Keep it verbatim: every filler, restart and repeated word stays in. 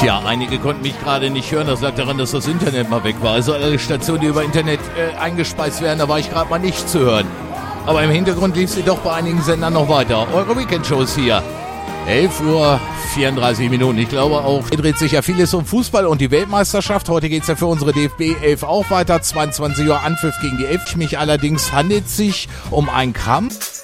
Tja, einige konnten mich gerade nicht hören. Das lag daran, dass das Internet mal weg war. Also alle Stationen, die über Internet äh, eingespeist werden, da war ich gerade mal nicht zu hören. Aber im Hintergrund lief sie doch bei einigen Sendern noch weiter. Eure Weekend-Shows hier. elf Uhr vierunddreißig Minuten. Ich glaube auch, hier dreht sich ja vieles um Fußball und die Weltmeisterschaft. Heute geht es ja für unsere D F B elf auch weiter. zweiundzwanzig Uhr Anpfiff gegen die elf. Mich allerdings handelt es sich um einen Kampf.